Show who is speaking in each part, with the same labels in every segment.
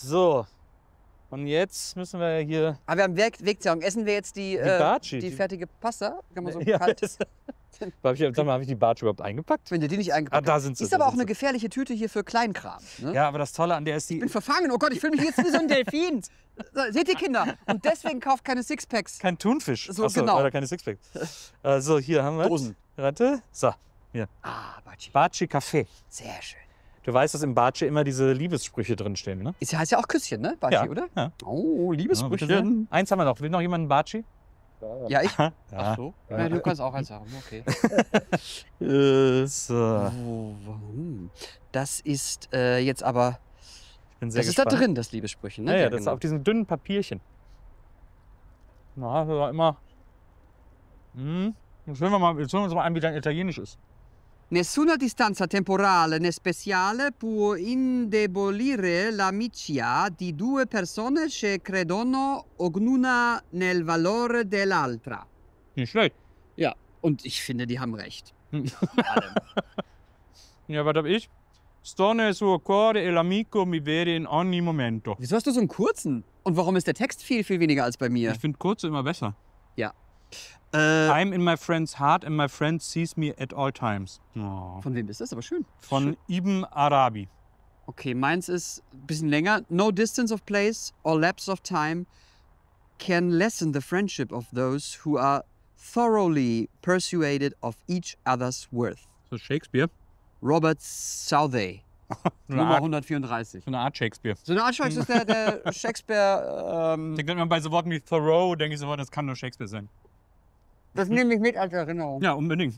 Speaker 1: So. Und jetzt müssen wir hier...
Speaker 2: Aber wir haben Wegzehrung. Essen wir jetzt die fertige Pasta? Kann man so kalt...
Speaker 1: Habe ich die Bartsch überhaupt eingepackt?
Speaker 2: Wenn du die nicht eingepackt
Speaker 1: da
Speaker 2: hast.
Speaker 1: sind sie.
Speaker 2: Ist aber auch eine gefährliche Tüte hier für Kleinkram. Ne?
Speaker 1: Ja, aber das Tolle an der ist die...
Speaker 2: Ich bin verfangen. Oh Gott, ich fühle mich jetzt wie so ein Delfin. Seht ihr, Kinder? Und deswegen kauft keine Sixpacks.
Speaker 1: Kein Thunfisch.
Speaker 2: So, genau.
Speaker 1: Oder keine Sixpacks. So, hier haben wir...
Speaker 2: Dosen.
Speaker 1: Warte. So, hier.
Speaker 2: Bartsch.
Speaker 1: Bartsch Café.
Speaker 2: Sehr schön.
Speaker 1: Du weißt, dass im Bartsch immer diese Liebessprüche drinstehen, ne?
Speaker 2: Heißt ja auch Küsschen, ne? Bartsch,
Speaker 1: Ja,
Speaker 2: oder?
Speaker 1: ja.
Speaker 2: Oh,
Speaker 1: Ja,
Speaker 2: Liebesbrüchen.
Speaker 1: eins haben wir noch. Will noch jemand einen Bartsch?
Speaker 2: Ja, ich.
Speaker 1: Ja.
Speaker 2: Ach so. Ja, du kannst auch eins haben. Okay.
Speaker 1: So.
Speaker 2: Das ist jetzt aber.
Speaker 1: Ich bin sehr
Speaker 2: Das ist
Speaker 1: gespannt.
Speaker 2: da drin, das Liebesprüchen, ne?
Speaker 1: Ja, das ist auf diesem dünnen Papierchen. Na, das war immer... Jetzt hören wir uns mal an, wie dein Italienisch ist.
Speaker 2: Nessuna distanza temporale né speciale può indebolire l'amicizia di due persone che credono ognuna nel valore dell'altra.
Speaker 1: Nicht schlecht.
Speaker 2: Ja, und ich finde, die haben recht.
Speaker 1: Ja, was hab ich? Sto nel suo cuore e l'amico mi vede in ogni momento.
Speaker 2: Wieso hast du so einen kurzen? Und warum ist der Text viel, viel weniger als bei mir?
Speaker 1: Ich finde kurze immer besser.
Speaker 2: Ja.
Speaker 1: I'm in my friend's heart and my friend sees me at all times. Oh.
Speaker 2: Von wem ist das? Aber schön.
Speaker 1: Von Ibn Arabi.
Speaker 2: Okay, meins ist ein bisschen länger. No distance of place or lapse of time can lessen the friendship of those who are thoroughly persuaded of each other's worth.
Speaker 1: So Shakespeare.
Speaker 2: Robert Southey, Nummer 134.
Speaker 1: So eine Art Shakespeare.
Speaker 2: So eine Art Shakespeare ist der Shakespeare.
Speaker 1: Ich denke immer bei so Worten wie Thoreau, denke ich sofort, das kann nur Shakespeare sein.
Speaker 2: Das nehme ich mit als Erinnerung.
Speaker 1: Ja, unbedingt.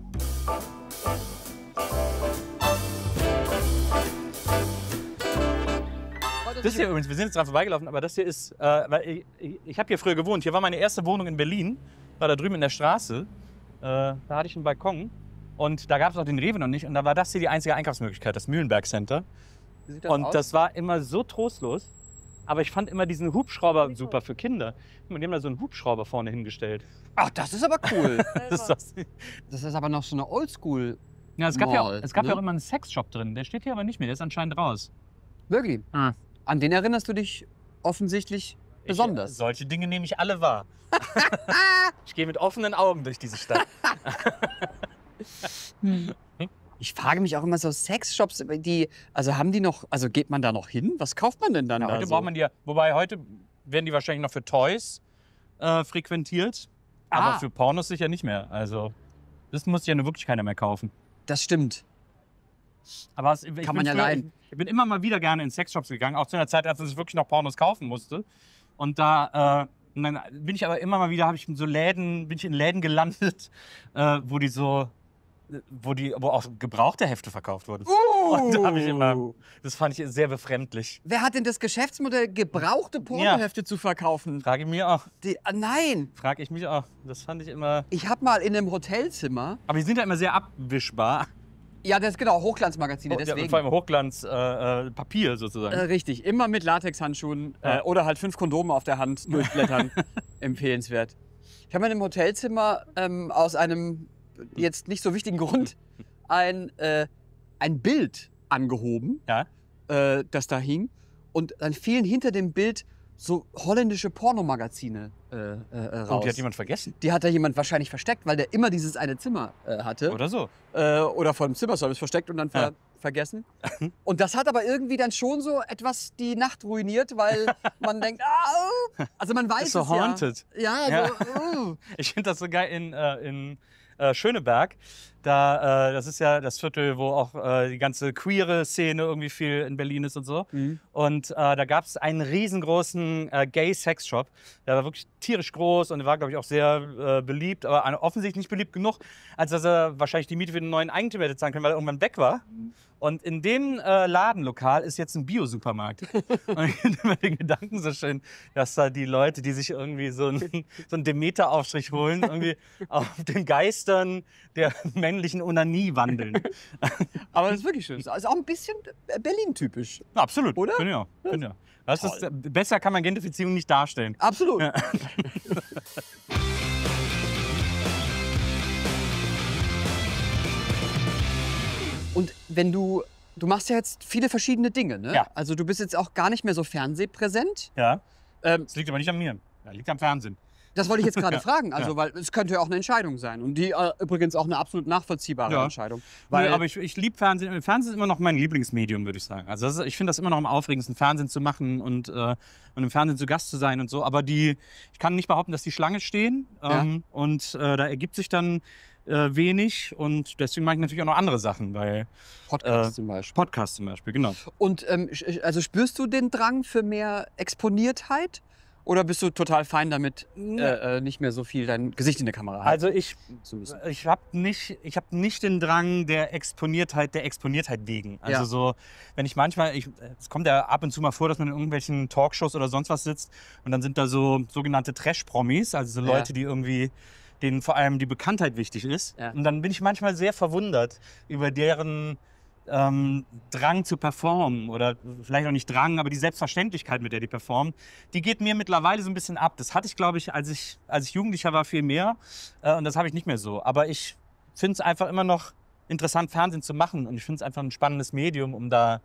Speaker 1: Das hier übrigens, wir sind jetzt dran vorbeigelaufen, aber das hier ist, weil ich habe hier früher gewohnt. Hier war meine erste Wohnung in Berlin, war da drüben in der Straße. Da hatte ich einen Balkon und da gab es auch den Rewe noch nicht. Und da war das hier die einzige Einkaufsmöglichkeit, das Mühlenberg Center.
Speaker 2: Wie sieht das
Speaker 1: Und
Speaker 2: aus?
Speaker 1: das war immer so trostlos. Aber ich fand immer diesen Hubschrauber super für Kinder. Und die haben da so einen Hubschrauber vorne hingestellt.
Speaker 2: Ach, das ist aber cool.
Speaker 1: Das ist
Speaker 2: Das ist aber noch so eine Oldschool.
Speaker 1: ja, es gab
Speaker 2: Mall,
Speaker 1: ja
Speaker 2: ne?
Speaker 1: auch immer einen Sexshop drin. Der steht hier aber nicht mehr, der ist anscheinend raus.
Speaker 2: Wirklich.
Speaker 1: Ah.
Speaker 2: An den erinnerst du dich offensichtlich besonders.
Speaker 1: Solche Dinge nehme ich alle wahr. Ich gehe mit offenen Augen durch diese Stadt.
Speaker 2: Ich frage mich auch immer so Sexshops, also haben die noch, also geht man da noch hin? Was kauft man denn dann
Speaker 1: Ja,
Speaker 2: da?
Speaker 1: heute
Speaker 2: so?
Speaker 1: braucht man die ja, wobei heute werden die wahrscheinlich noch für Toys frequentiert. Aber für Pornos sicher nicht mehr. Also das muss ja nur wirklich keiner mehr kaufen.
Speaker 2: Das stimmt.
Speaker 1: Aber
Speaker 2: Kann man ja leihen.
Speaker 1: Ich bin immer mal wieder gerne in Sexshops gegangen, auch zu einer Zeit, als ich wirklich noch Pornos kaufen musste. Und da und dann bin ich aber immer mal wieder, bin ich in Läden gelandet, wo auch gebrauchte Hefte verkauft wurden. Und da habe ich immer, das fand ich sehr befremdlich.
Speaker 2: Wer hat denn das Geschäftsmodell, gebrauchte Pornohefte zu verkaufen?
Speaker 1: Frage ich mir auch.
Speaker 2: Nein!
Speaker 1: Frage ich mich auch. Das fand ich immer.
Speaker 2: Ich habe mal in einem Hotelzimmer,
Speaker 1: Aber die sind ja immer sehr abwischbar.
Speaker 2: ja, das ist genau, Hochglanzmagazine,
Speaker 1: Ja,
Speaker 2: deswegen.
Speaker 1: vor allem Hochglanz Papier sozusagen.
Speaker 2: Richtig, immer mit Latexhandschuhen oder halt 5 Kondome auf der Hand durchblättern. Empfehlenswert. Ich habe in einem Hotelzimmer aus einem jetzt nicht so wichtigen Grund ein Bild angehoben,
Speaker 1: Ja.
Speaker 2: das da hing. Und dann fielen hinter dem Bild so holländische Pornomagazine raus.
Speaker 1: Oh, die hat jemand vergessen.
Speaker 2: Die hat da jemand wahrscheinlich versteckt, weil der immer dieses eine Zimmer hatte.
Speaker 1: Oder so.
Speaker 2: Oder vom Zimmerservice versteckt und dann vergessen. Und das hat aber irgendwie dann schon so etwas die Nacht ruiniert, weil man denkt, also man weiß
Speaker 1: Ist so
Speaker 2: es
Speaker 1: haunted.
Speaker 2: ja. Ja, so,
Speaker 1: Ich finde das so geil in Schöneberg. Das ist ja das Viertel, wo auch die ganze queere Szene irgendwie viel in Berlin ist und so.
Speaker 2: Mhm.
Speaker 1: Und da gab es einen riesengroßen Gay-Sex-Shop. Der war wirklich tierisch groß und der war, glaube ich, auch sehr beliebt, aber offensichtlich nicht beliebt genug, als dass er wahrscheinlich die Miete für den neuen Eigentümer hätte zahlen können, weil er irgendwann weg war. Und in dem Ladenlokal ist jetzt ein Bio-Supermarkt. Und ich finde immer den Gedanken so schön, dass da die Leute, die sich irgendwie so einen Demeter-Aufstrich holen, irgendwie auf den Geistern der männlichen Onanie wandeln.
Speaker 2: aber das ist wirklich schön. Das ist auch ein bisschen Berlin-typisch.
Speaker 1: Absolut.
Speaker 2: Oder?
Speaker 1: Finde ich auch. Finde ich auch. Das ist, besser kann man Gentrifizierung nicht darstellen.
Speaker 2: Absolut.
Speaker 1: Ja.
Speaker 2: Und wenn du du machst ja jetzt viele verschiedene Dinge, ne?
Speaker 1: Ja.
Speaker 2: Also du bist jetzt auch gar nicht mehr so fernsehpräsent.
Speaker 1: Ja.
Speaker 2: Ähm,
Speaker 1: Das liegt aber nicht an mir. Das liegt am Fernsehen.
Speaker 2: Das wollte ich jetzt gerade
Speaker 1: Ja.
Speaker 2: fragen, also
Speaker 1: Ja.
Speaker 2: weil es könnte ja auch eine Entscheidung sein und die übrigens auch eine absolut nachvollziehbare
Speaker 1: Ja.
Speaker 2: Entscheidung.
Speaker 1: Weil,
Speaker 2: Weil
Speaker 1: aber ich liebe Fernsehen. Fernsehen ist immer noch mein Lieblingsmedium, würde ich sagen. Also ich finde das immer noch am aufregendsten, Fernsehen zu machen und im Fernsehen zu Gast zu sein und so. Aber ich kann nicht behaupten, dass die Schlange stehen.
Speaker 2: Ja.
Speaker 1: Und da ergibt sich dann wenig. Und deswegen mache ich natürlich auch noch andere Sachen, weil
Speaker 2: Podcast zum Beispiel.
Speaker 1: Podcasts zum Beispiel, genau.
Speaker 2: Und also spürst du den Drang für mehr Exponiertheit? Oder bist du total fein damit, nicht mehr so viel dein Gesicht in der Kamera halten
Speaker 1: Also ich
Speaker 2: zu müssen?
Speaker 1: habe nicht den Drang der Exponiertheit wegen. Also
Speaker 2: Ja.
Speaker 1: so, wenn ich manchmal, es kommt ja ab und zu mal vor, dass man in irgendwelchen Talkshows oder sonst was sitzt und dann sind da so sogenannte Trash-Promis, also so
Speaker 2: Ja.
Speaker 1: Leute, die irgendwie, denen vor allem die Bekanntheit wichtig ist.
Speaker 2: Ja.
Speaker 1: Und dann bin ich manchmal sehr verwundert über deren Drang zu performen oder vielleicht auch nicht Drang, aber die Selbstverständlichkeit, mit der die performen, die geht mir mittlerweile so ein bisschen ab. Das hatte ich, glaube ich, als ich Jugendlicher war, viel mehr und das habe ich nicht mehr so. Aber ich finde es einfach immer noch interessant, Fernsehen zu machen und ich finde es einfach ein spannendes Medium, um da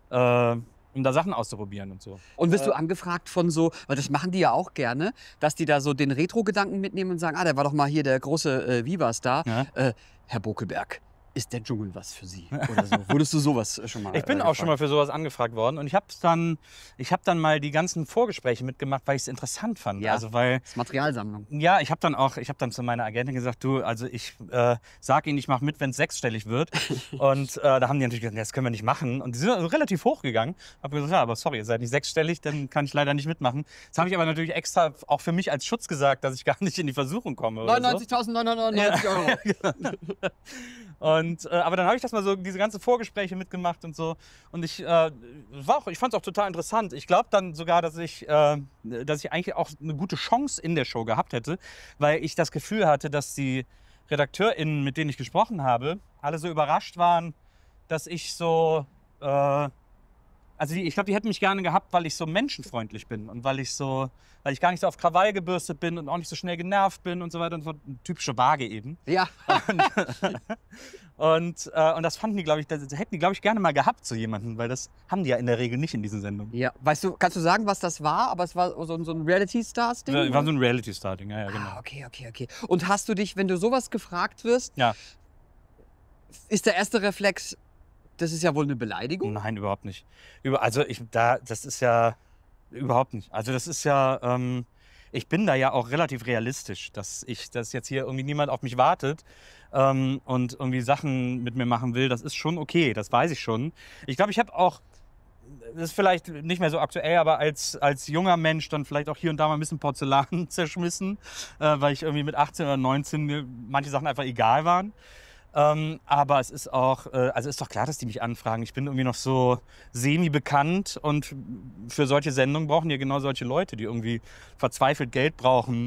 Speaker 1: Sachen auszuprobieren und so.
Speaker 2: Und wirst du angefragt von so, weil das machen die ja auch gerne, dass die da so den Retro-Gedanken mitnehmen und sagen, der war doch mal hier der große Viva-Star.
Speaker 1: Ja.
Speaker 2: Herr Bokelberg, ist der Dschungel was für Sie? Oder so. Wurdest du sowas schon mal
Speaker 1: Ich bin auch schon mal für sowas angefragt worden und ich habe dann mal die ganzen Vorgespräche mitgemacht, weil ich es interessant fand.
Speaker 2: Ja.
Speaker 1: Also weil
Speaker 2: Das ist Materialsammlung.
Speaker 1: ja, ich habe dann zu meiner Agentin gesagt, du, also ich sag Ihnen, ich mache mit, wenn es sechsstellig wird. Und da haben die natürlich gesagt, nee, das können wir nicht machen. Und die sind also relativ hochgegangen. Habe gesagt, ja, aber sorry, ihr seid nicht sechsstellig, dann kann ich leider nicht mitmachen. Das habe ich aber natürlich extra auch für mich als Schutz gesagt, dass ich gar nicht in die Versuchung komme. Oder so.
Speaker 2: 99.999 Euro.
Speaker 1: Und, aber dann habe ich das mal so, diese ganzen Vorgespräche mitgemacht und so. Und ich fand es auch total interessant. Ich glaube dann sogar, dass ich eigentlich auch eine gute Chance in der Show gehabt hätte, weil ich das Gefühl hatte, dass die RedakteurInnen, mit denen ich gesprochen habe, alle so überrascht waren, dass ich so also ich glaube, die hätten mich gerne gehabt, weil ich so menschenfreundlich bin und weil ich gar nicht so auf Krawall gebürstet bin und auch nicht so schnell genervt bin und so weiter und so. Eine typische Waage eben.
Speaker 2: Ja.
Speaker 1: Und das fanden die, glaube ich, das hätten die, glaube ich, gerne mal gehabt, so jemanden, weil das haben die ja in der Regel nicht in diesen Sendungen.
Speaker 2: Ja. Weißt du, kannst du sagen, was das war? Aber es war so ein Reality-Stars-Ding?
Speaker 1: War so ein Reality-Star-Ding, ja, genau.
Speaker 2: Okay. Und hast du dich, wenn du sowas gefragt wirst,
Speaker 1: Ja.
Speaker 2: ist der erste Reflex, das ist ja wohl eine Beleidigung?
Speaker 1: Nein, überhaupt nicht. Das ist ja überhaupt nicht. Also das ist ja, ich bin da ja auch relativ realistisch, dass jetzt hier irgendwie niemand auf mich wartet und irgendwie Sachen mit mir machen will. Das ist schon okay, das weiß ich schon. Ich glaube, ich habe auch, das ist vielleicht nicht mehr so aktuell, aber als junger Mensch dann vielleicht auch hier und da mal ein bisschen Porzellan zerschmissen, weil ich irgendwie mit 18 oder 19 mir manche Sachen einfach egal waren. Aber es ist auch, also ist doch klar, dass die mich anfragen. Ich bin irgendwie noch so semi-bekannt und für solche Sendungen brauchen ja genau solche Leute, die irgendwie verzweifelt Geld brauchen